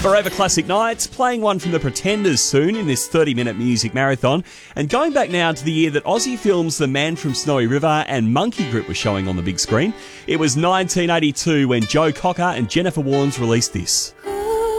Forever Classic Nights, playing one from The Pretenders soon in this 30-minute music marathon. And going back now to the year that Aussie films The Man from Snowy River and Monkey Grip were showing on the big screen. It was 1982 when Joe Cocker and Jennifer Warnes released this.